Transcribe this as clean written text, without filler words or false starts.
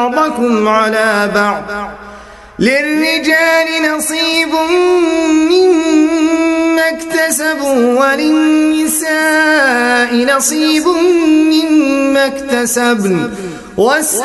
بعضكم على بعض للرجال نصيب مما اكتسبوا وللنساء نصيب مما اكتسبن